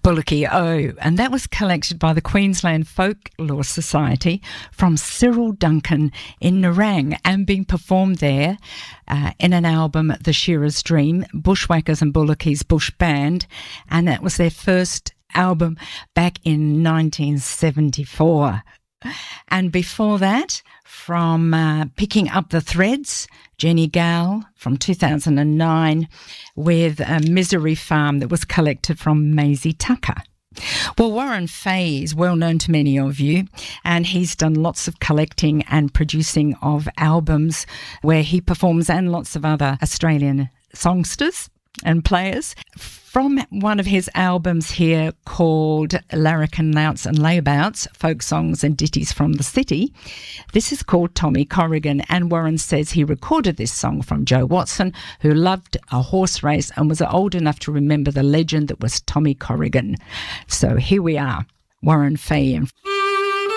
Bullocky O, and that was collected by the Queensland Folklore Society from Cyril Duncan in Nerang and being performed there in an album, The Shearer's Dream, Bushwhackers and Bullockies Bush Band, and that was their first album back in 1974. And before that, from Picking Up the Threads, Jenny Gale from 2009 with Misery Farm that was collected from Maisie Tucker. Well, Warren Fay is well known to many of you, and he's done lots of collecting and producing of albums where he performs, and lots of other Australian songsters and players. From one of his albums here called Larrikin Louts and Layabouts, Folk Songs and Ditties from the City, this is called Tommy Corrigan, and Warren says he recorded this song from Joe Watson, who loved a horse race and was old enough to remember the legend that was Tommy Corrigan. So here we are, Warren Fay.